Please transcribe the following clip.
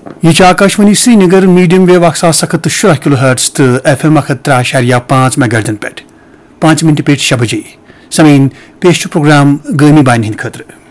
यह Akashvani Srinagar medium wave 1770 kilohertz तो FM 103.5 megahertz पे 5 मिनट पे 6 बजे समीन पेश प्रोग्राम गमी बान हंद खतर।